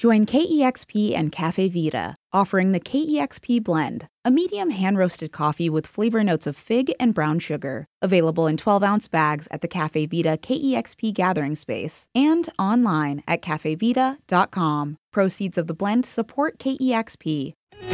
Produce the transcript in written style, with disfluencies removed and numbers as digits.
Join KEXP and Cafe Vita, offering the KEXP Blend, a medium hand-roasted coffee with flavor notes of fig and brown sugar. Available in 12-ounce bags at the Cafe Vita KEXP Gathering Space and online at cafevita.com. Proceeds of the blend support KEXP.